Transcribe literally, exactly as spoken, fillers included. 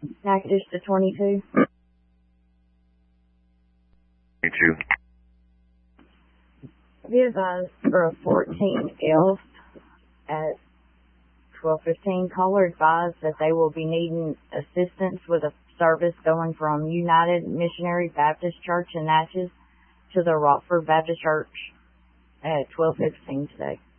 Natchitoches to twenty-two. twenty-two. Be advised for a fourteen F at twelve fifteen. Caller advised that they will be needing assistance with a service going from United Missionary Baptist Church in Natchez to the Rockford Baptist Church at twelve fifteen today.